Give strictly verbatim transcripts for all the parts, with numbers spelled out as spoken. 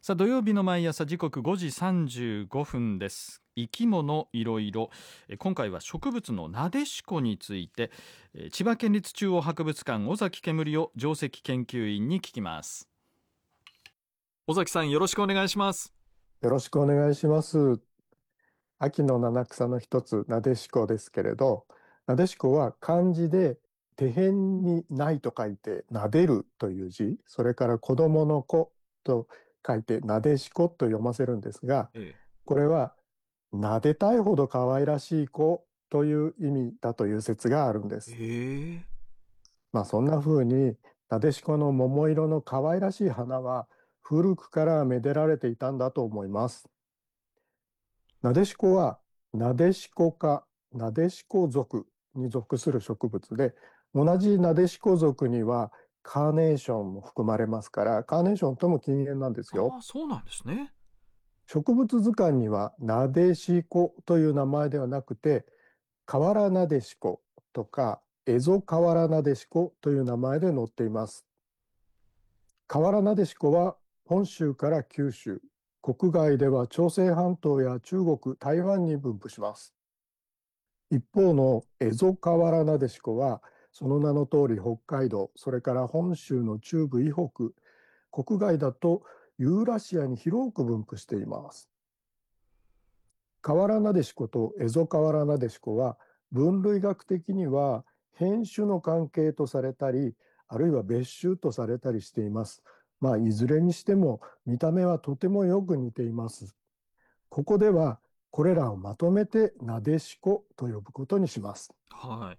さあ土曜日の毎朝時刻ごじさんじゅうごふんです。生き物いろいろ、え今回は植物のナデシコについて、え千葉県立中央博物館尾崎煙夫上席研究員に聞きます。尾崎さん、よろしくお願いします。 よろしくお願いします。秋の七草の一つ、なでしこですけれど、なでしこは漢字で手辺にないと書いて、なでるという字、それから子供の子と書いて、なでしこと読ませるんですが、 ええ、 これは、なでたいほど可愛らしい子という意味だという説があるんです。 ええ、 まあそんな風に、なでしこの桃色の可愛らしい花は、古くからめでられていたんだと思います。なでしこは、なでしこ科、なでしこ属に属する植物で、同じなでしこ属にはカーネーションも含まれますから、カーネーションとも近縁なんですよ。 ああ、そうなんですね。 植物図鑑には、なでしこという名前ではなくて、河原なでしことか、エゾ河原なでしこという名前で載っています。河原なでしこは本州から九州、国外では朝鮮半島や中国、台湾に分布します。一方のエゾカワラナデシコは、その名の通り北海道、それから本州の中部以北、国外だとユーラシアに広く分布しています。カワラナデシコとエゾカワラナデシコは、分類学的には変種の関係とされたり、あるいは別種とされたりしています。まあ、いずれにしても見た目はとてもよく似ています。ここではこれらをまとめてナデシコと呼ぶことにします。 はい。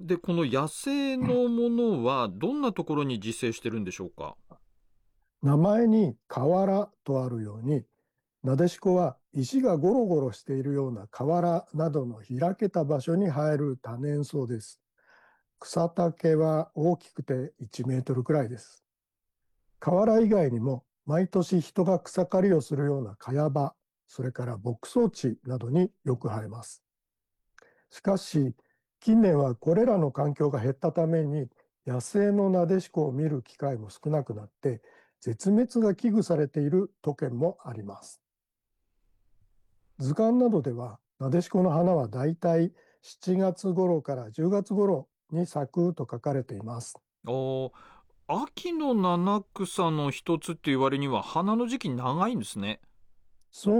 で、この野生のものはどんなところに自生してるんでしょうか？ 名前に河原とあるように、なでしこは石がゴロゴロしているような河原などの開けた場所に生える多年草です。草丈は大きくていちメートルくらいです。河原以外にも毎年人が草刈りをするような茅場、それから牧草地などによく生えます。しかし、近年はこれらの環境が減ったために、野生のナデシコを見る機会も少なくなって、絶滅が危惧されている都県もあります。図鑑などでは、ナデシコの花はだいたいしちがつ頃からじゅうがつ頃に咲くと書かれています。 お秋の七草の一つっていう割には花の時期長いんですね。 そう